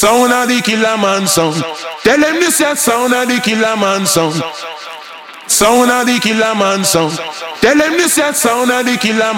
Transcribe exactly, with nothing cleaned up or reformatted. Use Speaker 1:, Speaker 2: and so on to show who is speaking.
Speaker 1: Sound of the killer man sound. Tell them this is sound of the killer man sound. Sound of the killer man sound. Tell them this is sound of the killer